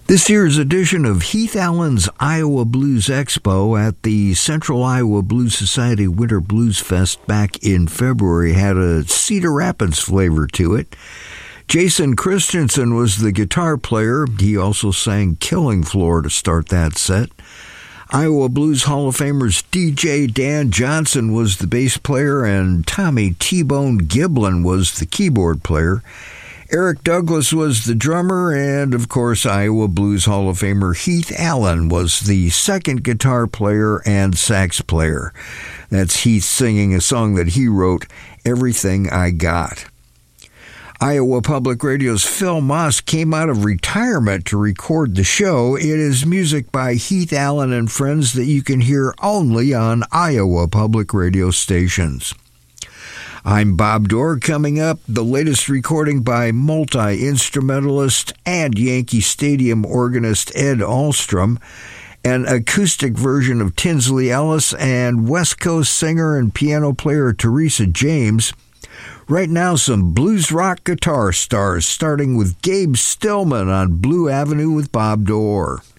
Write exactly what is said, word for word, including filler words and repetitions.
This year's edition of Heath Allen's Iowa Blues Expo at the Central Iowa Blues Society Winter Blues Fest back in February had a Cedar Rapids flavor to it. Jason Christensen was the guitar player. He also sang Killing Floor to start that set. Iowa Blues Hall of Famers D J Dan Johnson was the bass player, and Tommy T-Bone Giblin was the keyboard player. Eric Douglas was the drummer, and of course Iowa Blues Hall of Famer Heath Allen was the second guitar player and sax player. That's Heath singing a song that he wrote, Everything I Got. Iowa Public Radio's Phil Moss came out of retirement to record the show. It is music by Heath Allen and friends that you can hear only on Iowa Public Radio stations. I'm Bob Dorr. Coming up, the latest recording by multi-instrumentalist and Yankee Stadium organist Ed Ahlstrom, an acoustic version of Tinsley Ellis, and West Coast singer and piano player Teresa James. Right now, some blues rock guitar stars, starting with Gabe Stillman on Blue Avenue with Bob Dorr.